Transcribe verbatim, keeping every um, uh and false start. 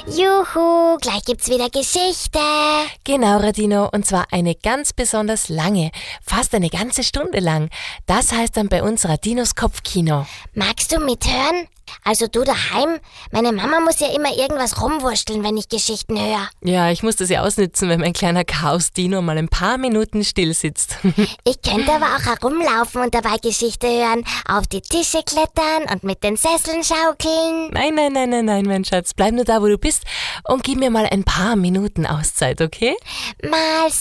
Juhu, gleich gibt's wieder Geschichte. Genau, Radino, und zwar eine ganz besonders lange, fast eine ganze Stunde lang. Das heißt dann bei uns Radinos Kopfkino. Magst du mithören? Also du daheim? Meine Mama muss ja immer irgendwas rumwurschteln, wenn ich Geschichten höre. Ja, ich muss das ja ausnützen, wenn mein kleiner Chaos-Dino mal ein paar Minuten still sitzt. Ich könnte aber auch herumlaufen und dabei Geschichte hören, auf die Tische klettern und mit den Sesseln schaukeln. Nein, nein, nein, nein, nein, mein Schatz, bleib nur da, wo du bist und gib mir mal ein paar Minuten Auszeit, okay? Mal